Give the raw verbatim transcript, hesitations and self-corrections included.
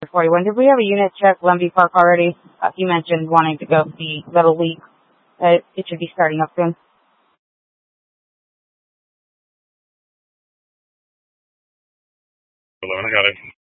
for you. When did we have a unit check Lumby Park already? Uh, you mentioned wanting to go see Little League. Uh, it should be starting up soon. Hello, I got it.